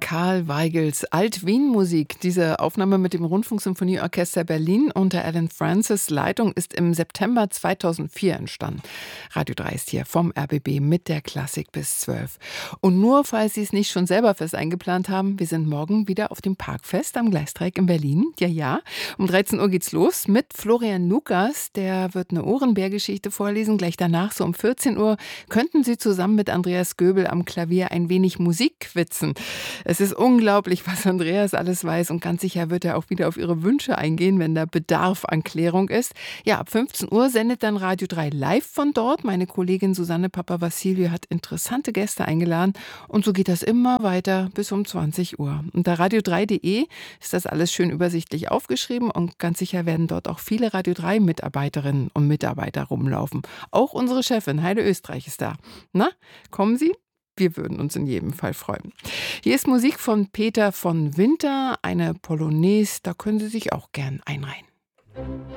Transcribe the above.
Karl Weigels Alt-Wien-Musik. Diese Aufnahme mit dem Rundfunksymphonieorchester Berlin unter Alan Francis Leitung ist im September 2004 entstanden. Radio 3 ist hier vom RBB mit der Klassik bis 12. Und nur, falls Sie es nicht schon selber fest eingeplant haben, wir sind morgen wieder auf dem Parkfest am Gleisdreieck in Berlin. Ja. Um 13 Uhr geht's los mit Florian Lukas. Der wird eine Ohrenbär-Geschichte vorlesen. Gleich danach, so um 14 Uhr, könnten Sie zusammen mit Andreas Göbel am Klavier ein wenig Musik quitzen. Es ist unglaublich, was Andreas alles weiß, und ganz sicher wird er auch wieder auf Ihre Wünsche eingehen, wenn da Bedarf an Klärung ist. Ja, ab 15 Uhr sendet dann Radio 3 live von dort. Meine Kollegin Susanne Papavassiliou hat interessante Gäste eingeladen und so geht das immer weiter bis um 20 Uhr. Unter radio3.de ist das alles schön übersichtlich aufgeschrieben und ganz sicher werden dort auch viele Radio 3 Mitarbeiterinnen und Mitarbeiter rumlaufen. Auch unsere Chefin Heide Österreich ist da. Na, kommen Sie? Wir würden uns in jedem Fall freuen. Hier ist Musik von Peter von Winter, eine Polonaise, da können Sie sich auch gern einreihen.